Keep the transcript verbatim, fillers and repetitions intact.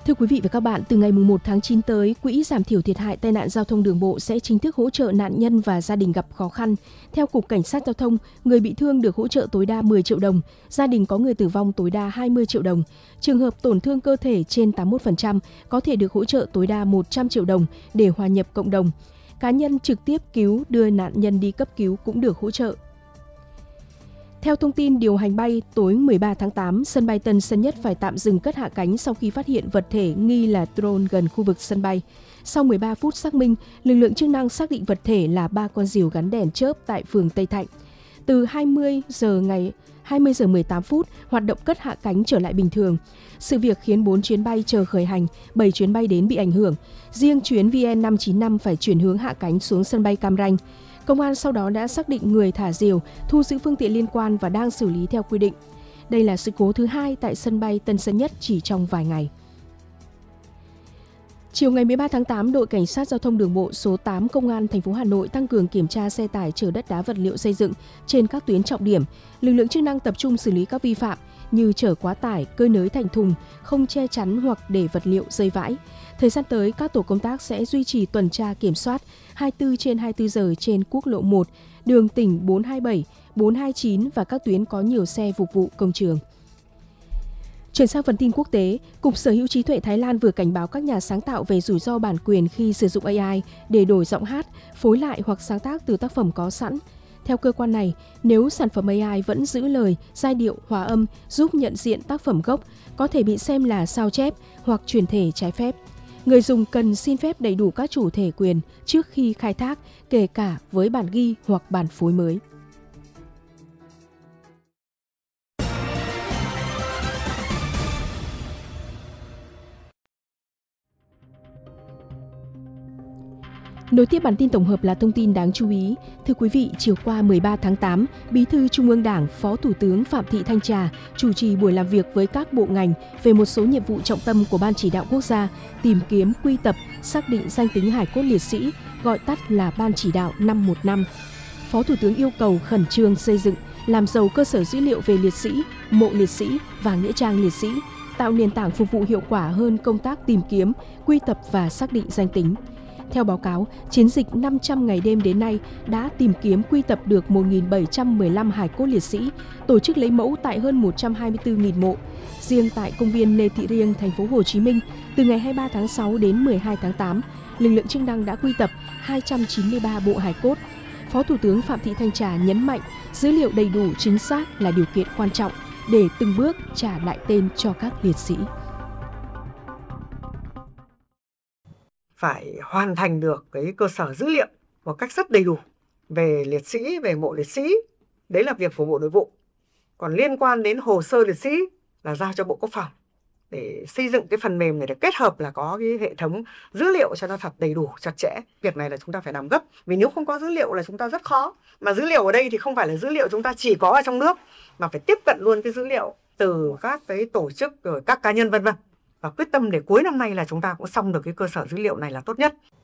Thưa quý vị và các bạn, từ ngày mùng một tháng chín tới, Quỹ giảm thiểu thiệt hại tai nạn giao thông đường bộ sẽ chính thức hỗ trợ nạn nhân và gia đình gặp khó khăn. Theo Cục Cảnh sát Giao thông, người bị thương được hỗ trợ tối đa mười triệu đồng, gia đình có người tử vong tối đa hai mươi triệu đồng. Trường hợp tổn thương cơ thể trên tám mươi mốt phần trăm có thể được hỗ trợ tối đa một trăm triệu đồng để hòa nhập cộng đồng. Cá nhân trực tiếp cứu đưa nạn nhân đi cấp cứu cũng được hỗ trợ. Theo thông tin điều hành bay, tối mười ba tháng tám, sân bay Tân Sơn Nhất phải tạm dừng cất hạ cánh sau khi phát hiện vật thể nghi là drone gần khu vực sân bay. Sau mười ba phút xác minh, lực lượng chức năng xác định vật thể là ba con rìu gắn đèn chớp tại phường Tây Thạnh. Từ hai mươi giờ ngày hai mươi giờ mười tám phút, hoạt động cất hạ cánh trở lại bình thường. Sự việc khiến bốn chuyến bay chờ khởi hành, bảy chuyến bay đến bị ảnh hưởng. Riêng chuyến V N năm chín năm phải chuyển hướng hạ cánh xuống sân bay Cam Ranh. Công an sau đó đã xác định người thả diều, thu giữ phương tiện liên quan và đang xử lý theo quy định. Đây là sự cố thứ hai tại sân bay Tân Sơn Nhất chỉ trong vài ngày. Chiều ngày mười ba tháng tám, đội Cảnh sát Giao thông đường bộ số tám Công an thành phố Hà Nội tăng cường kiểm tra xe tải chở đất đá vật liệu xây dựng trên các tuyến trọng điểm. Lực lượng chức năng tập trung xử lý các vi phạm như chở quá tải, cơi nới thành thùng, không che chắn hoặc để vật liệu rơi vãi. Thời gian tới, các tổ công tác sẽ duy trì tuần tra kiểm soát hai mươi tư trên hai mươi tư giờ trên quốc lộ một, đường tỉnh bốn hai bảy, bốn hai chín và các tuyến có nhiều xe phục vụ công trường. Chuyển sang phần tin quốc tế, Cục Sở hữu trí tuệ Thái Lan vừa cảnh báo các nhà sáng tạo về rủi ro bản quyền khi sử dụng A I để đổi giọng hát, phối lại hoặc sáng tác từ tác phẩm có sẵn. Theo cơ quan này, nếu sản phẩm A I vẫn giữ lời, giai điệu, hòa âm, giúp nhận diện tác phẩm gốc, có thể bị xem là sao chép hoặc chuyển thể trái phép. Người dùng cần xin phép đầy đủ các chủ thể quyền trước khi khai thác, kể cả với bản ghi hoặc bản phối mới. Nối tiếp bản tin tổng hợp là thông tin đáng chú ý. Thưa quý vị, chiều qua mười ba tháng tám, Bí thư Trung ương Đảng, Phó Thủ tướng Phạm Thị Thanh Trà chủ trì buổi làm việc với các bộ ngành về một số nhiệm vụ trọng tâm của Ban Chỉ đạo Quốc gia tìm kiếm, quy tập, xác định danh tính hài cốt liệt sĩ, gọi tắt là Ban Chỉ đạo năm một năm. Phó Thủ tướng yêu cầu khẩn trương xây dựng, làm giàu cơ sở dữ liệu về liệt sĩ, mộ liệt sĩ và nghĩa trang liệt sĩ, tạo nền tảng phục vụ hiệu quả hơn công tác tìm kiếm, quy tập và xác định danh tính. Theo báo cáo, chiến dịch năm trăm ngày đêm đến nay đã tìm kiếm quy tập được một nghìn bảy trăm mười lăm hài cốt liệt sĩ, tổ chức lấy mẫu tại hơn một trăm hai mươi tư nghìn mộ. Riêng tại công viên Lê Thị Riêng, thành phố Hồ Chí Minh, từ ngày hai mươi ba tháng sáu đến mười hai tháng tám, lực lượng chức năng đã quy tập hai trăm chín mươi ba bộ hài cốt. Phó Thủ tướng Phạm Thị Thanh Trà nhấn mạnh dữ liệu đầy đủ chính xác là điều kiện quan trọng để từng bước trả lại tên cho các liệt sĩ. Phải hoàn thành được cái cơ sở dữ liệu một cách rất đầy đủ về liệt sĩ, về mộ liệt sĩ. Đấy là việc của Bộ Nội vụ. Còn liên quan đến hồ sơ liệt sĩ là giao cho Bộ Quốc phòng để xây dựng cái phần mềm này, để kết hợp là có cái hệ thống dữ liệu cho nó thật đầy đủ, chặt chẽ. Việc này là chúng ta phải làm gấp, vì nếu không có dữ liệu là chúng ta rất khó. Mà dữ liệu ở đây thì không phải là dữ liệu chúng ta chỉ có ở trong nước, mà phải tiếp cận luôn cái dữ liệu từ các cái tổ chức, rồi các cá nhân vân vân. Và quyết tâm để cuối năm nay là chúng ta cũng xong được cái cơ sở dữ liệu này là tốt nhất.